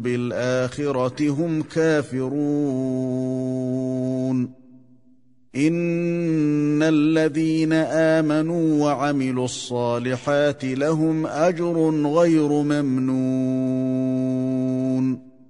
بالآخرة هم كافرون إن الذين آمنوا وعملوا الصالحات لهم أجر غير ممنون